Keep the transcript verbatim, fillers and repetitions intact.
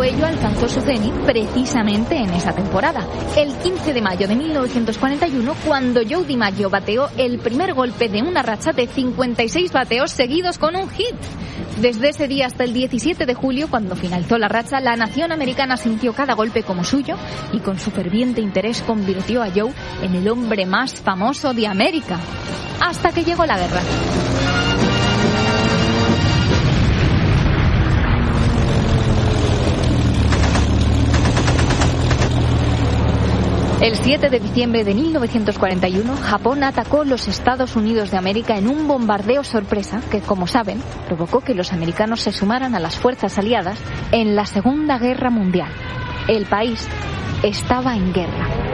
ello alcanzó su cenit precisamente en esa temporada, el quince de mayo de mil novecientos cuarenta y uno, cuando Joe DiMaggio bateó el primer golpe de una racha de cincuenta y seis bateos seguidos con un hit. Desde ese día hasta el diecisiete de julio, cuando finalizó la racha, la nación americana sintió cada golpe como suyo y con su ferviente interés convirtió a Joe en el hombre más famoso de América. Hasta que llegó la guerra. El siete de diciembre de mil novecientos cuarenta y uno, Japón atacó los Estados Unidos de América en un bombardeo sorpresa que, como saben, provocó que los americanos se sumaran a las fuerzas aliadas en la Segunda Guerra Mundial. El país estaba en guerra.